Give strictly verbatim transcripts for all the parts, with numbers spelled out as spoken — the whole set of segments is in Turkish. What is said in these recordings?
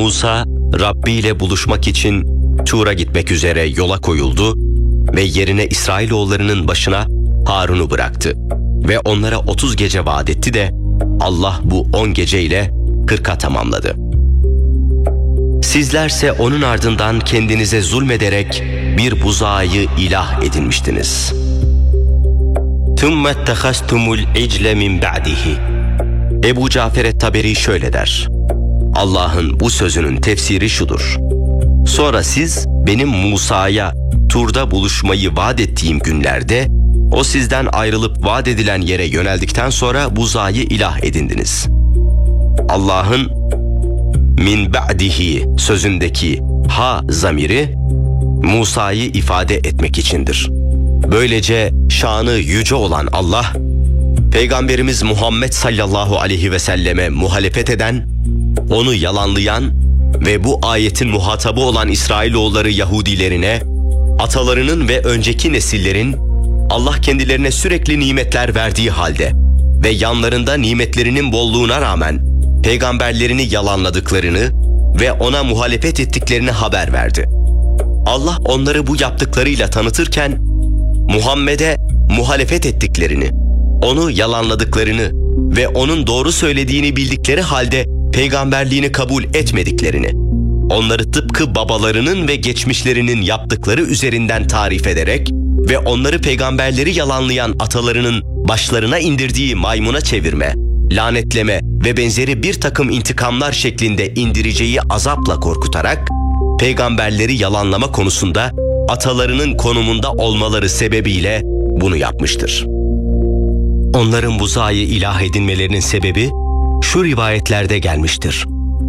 Musa, Rabbi ile buluşmak için Tur'a gitmek üzere yola koyuldu ve yerine İsrailoğullarının başına Harun'u bıraktı. Ve onlara otuz gece vaat etti de Allah bu on gece ile kırka tamamladı. Sizlerse onun ardından kendinize zulmederek bir buzağı ilah edinmiştiniz. ثُمَّ اتَّخَذْتُمُ الْعِجْلَ مِنْ بَعْدِهِ Ebu Cafer et-Taberi şöyle der: Allah'ın bu sözünün tefsiri şudur: Sonra siz benim Musa'ya Tur'da buluşmayı vaat ettiğim günlerde o sizden ayrılıp vaat edilen yere yöneldikten sonra buzağı ilah edindiniz. Allah'ın min ba'dihi sözündeki ha zamiri Musa'yı ifade etmek içindir. Böylece şanı yüce olan Allah, Peygamberimiz Muhammed sallallahu aleyhi ve selleme muhalefet eden, onu yalanlayan ve bu ayetin muhatabı olan İsrailoğulları Yahudilerine, atalarının ve önceki nesillerin Allah kendilerine sürekli nimetler verdiği halde ve yanlarında nimetlerinin bolluğuna rağmen peygamberlerini yalanladıklarını ve ona muhalefet ettiklerini haber verdi. Allah onları bu yaptıklarıyla tanıtırken Muhammed'e muhalefet ettiklerini, onu yalanladıklarını ve onun doğru söylediğini bildikleri halde peygamberliğini kabul etmediklerini, onları tıpkı babalarının ve geçmişlerinin yaptıkları üzerinden tarif ederek ve onları peygamberleri yalanlayan atalarının başlarına indirdiği maymuna çevirme, lanetleme ve benzeri bir takım intikamlar şeklinde indireceği azapla korkutarak, peygamberleri yalanlama konusunda atalarının konumunda olmaları sebebiyle bunu yapmıştır. Onların buzağı ilah edinmelerinin sebebi şu rivayetlerde gelmiştir.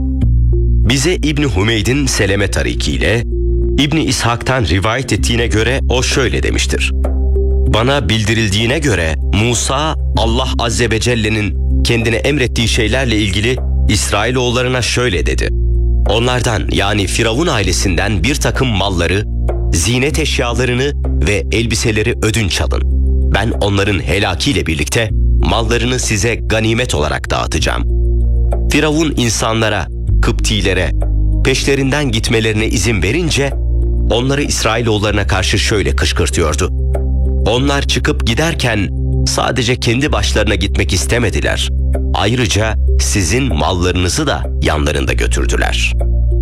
Bize İbn Hümeyd'in Seleme tarikiyle İbn İshak'tan rivayet ettiğine göre o şöyle demiştir: Bana bildirildiğine göre Musa, Allah Azze ve Celle'nin kendine emrettiği şeylerle ilgili İsrailoğullarına şöyle dedi: Onlardan, yani Firavun ailesinden bir takım malları, zinet eşyalarını ve elbiseleri ödünç alın. Ben onların helakiyle birlikte mallarını size ganimet olarak dağıtacağım. Firavun insanlara, Kıptilere, peşlerinden gitmelerine izin verince onları İsrailoğullarına karşı şöyle kışkırtıyordu: Onlar çıkıp giderken sadece kendi başlarına gitmek istemediler. Ayrıca sizin mallarınızı da yanlarında götürdüler.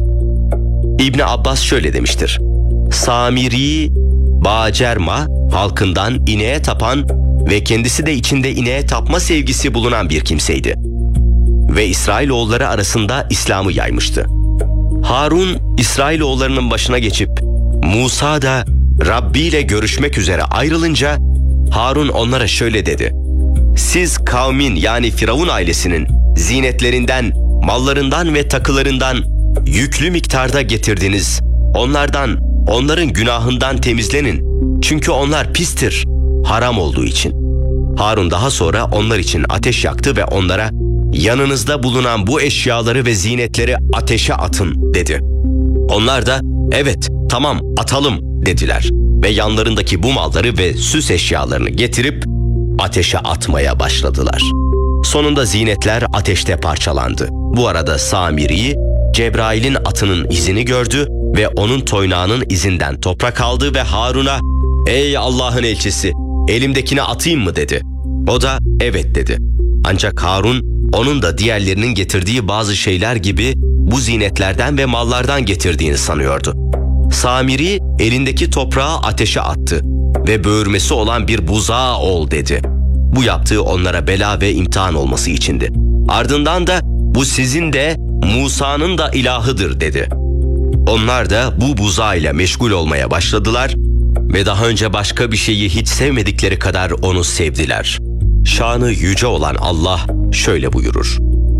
İbn Abbas şöyle demiştir: Samiri, Bağcerma halkından ineğe tapan ve kendisi de içinde ineğe tapma sevgisi bulunan bir kimseydi. Ve İsrailoğulları arasında İslam'ı yaymıştı. Harun, İsrailoğullarının başına geçip Musa da Rabbi ile görüşmek üzere ayrılınca Harun onlara şöyle dedi: Siz kavmin, yani Firavun ailesinin zinetlerinden, mallarından ve takılarından yüklü miktarda getirdiniz. Onlardan, onların günahından temizlenin. Çünkü onlar pistir, haram olduğu için. Harun daha sonra onlar için ateş yaktı ve onlara yanınızda bulunan bu eşyaları ve zinetleri ateşe atın dedi. Onlar da evet, tamam, atalım dediler ve yanlarındaki bu malları ve süs eşyalarını getirip ateşe atmaya başladılar. Sonunda zinetler ateşte parçalandı. Bu arada Samiri, Cebrail'in atının izini gördü ve onun toynağının izinden toprak aldı ve Harun'a "Ey Allah'ın elçisi, elimdekine atayım mı?" dedi. O da evet dedi. Ancak Harun, onun da diğerlerinin getirdiği bazı şeyler gibi bu zinetlerden ve mallardan getirdiğini sanıyordu. Samiri elindeki toprağı ateşe attı ve böğürmesi olan bir buzağı ol dedi. Bu yaptığı onlara bela ve imtihan olması içindi. Ardından da bu sizin de Musa'nın da ilahıdır dedi. Onlar da bu buzağı ile meşgul olmaya başladılar ve daha önce başka bir şeyi hiç sevmedikleri kadar onu sevdiler. Şanı yüce olan Allah şöyle buyurur: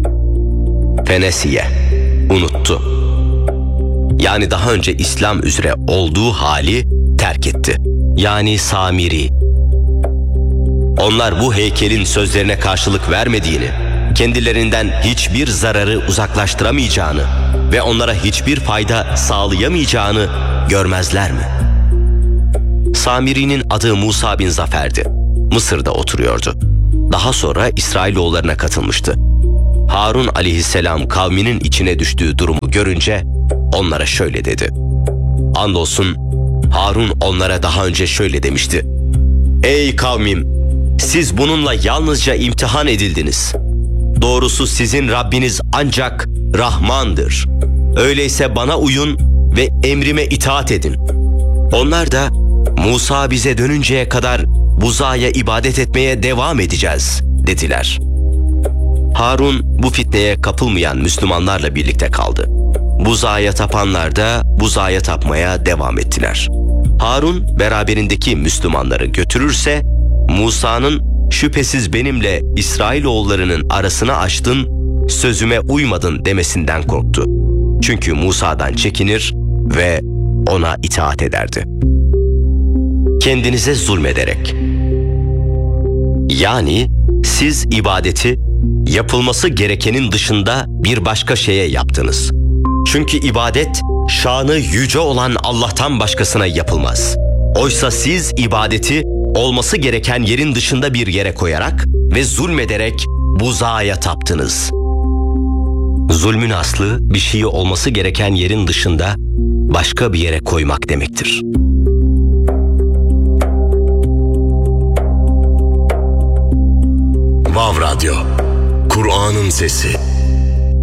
Fenesiye, unuttu. Yani daha önce İslam üzere olduğu hali terk etti. Yani Samiri. Onlar bu heykelin sözlerine karşılık vermediğini, kendilerinden hiçbir zararı uzaklaştıramayacağını ve onlara hiçbir fayda sağlayamayacağını görmezler mi? Samiri'nin adı Musa bin Zafer'di. Mısır'da oturuyordu. Daha sonra İsrailoğullarına katılmıştı. Harun aleyhisselam kavminin içine düştüğü durumu olduğunu görünce onlara şöyle dedi. Andolsun Harun onlara daha önce şöyle demişti. Ey kavmim! Siz bununla yalnızca imtihan edildiniz. Doğrusu sizin Rabbiniz ancak Rahmandır. Öyleyse bana uyun ve emrime itaat edin. Onlar da Musa bize dönünceye kadar buzağa ibadet etmeye devam edeceğiz dediler. Harun bu fitneye kapılmayan Müslümanlarla birlikte kaldı. Buzağa tapanlar da buzağa tapmaya devam ettiler. Harun beraberindeki Müslümanları götürürse Musa'nın şüphesiz benimle İsrailoğullarının arasını açtın, sözüme uymadın demesinden korktu. Çünkü Musa'dan çekinir ve ona itaat ederdi. Kendinize zulmederek. Yani siz ibadeti yapılması gerekenin dışında bir başka şeye yaptınız. Çünkü ibadet şanı yüce olan Allah'tan başkasına yapılmaz. Oysa siz ibadeti olması gereken yerin dışında bir yere koyarak ve zulmederek buzağa taptınız. Zulmün aslı bir şeyi olması gereken yerin dışında başka bir yere koymak demektir. Vav Radyo, Kur'an'ın sesi.